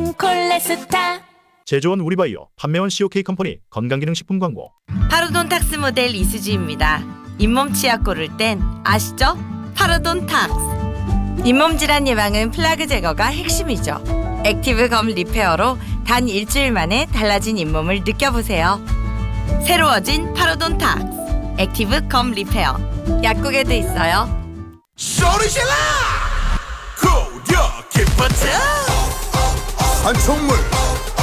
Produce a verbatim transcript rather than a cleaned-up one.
좋은 콜레스타. 제조원 우리바이오, 판매원 씨오케이 컴퍼니 건강기능식품 광고. 파로돈탁스 모델 이수지입니다. 잇몸 치약 고를 땐 아시죠? 파로돈탁스. 잇몸 질환 예방은 플라그 제거가 핵심이죠. 액티브 검 리페어로 단 일주일 만에 달라진 잇몸을 느껴보세요. 새로워진 파로돈탁스 액티브 검 리페어. 약국에도 있어요. 소리질러 고려 기프트 한총물